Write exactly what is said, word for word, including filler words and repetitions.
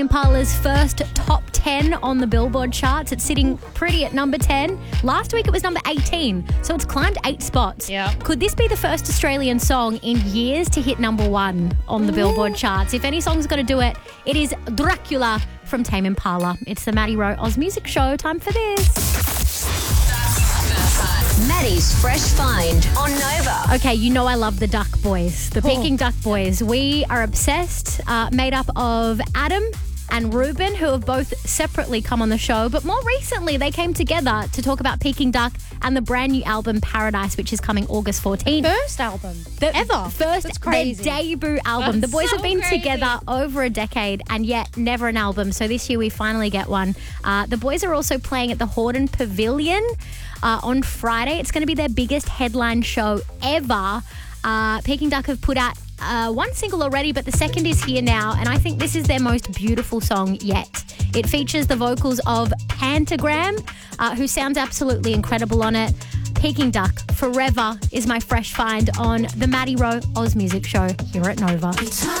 Impala's first top ten on the Billboard charts. It's sitting pretty at number ten. Last week it was number eighteen, so it's climbed eight spots. Yeah. Could this be the first Australian song in years to hit number one on the Billboard charts? If any song's going to do it, it is Dracula from Tame Impala. It's the Maddie Rowe Oz Music Show. Time for this. Maddie's Fresh Find on Nova. Okay, you know I love the Duck Boys, the Oh. Peking Duck Boys. We are obsessed, uh, made up of Adam and Ruben, who have both separately come on the show. But more recently, they came together to talk about Peking Duck and the brand new album Paradise, which is coming August fourteenth. First album The ever. First, That's crazy. their debut album. That's the boys so have been crazy. together over a decade and yet never an album. So this year we finally get one. Uh, the boys are also playing at the Hordern Pavilion uh, on Friday. It's going to be their biggest headline show ever. Uh, Peking Duck have put out uh, one single already, but the second is here now, and I think this is their most beautiful song yet. It features the vocals of Pentagram, uh, who sounds absolutely incredible on it. Peking Duck, Forever, is my fresh find on the Maddie Rowe Oz Music Show here at Nova.